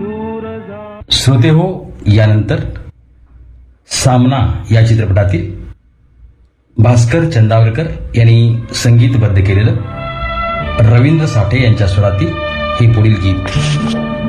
श्रोते हो, यानंतर सामना या चित्रपटातील भास्कर चंदावरकर यांनी संगीतबद्ध केलेलं रवींद्र साठे यांच्या स्वरातील हे पुढील गीत.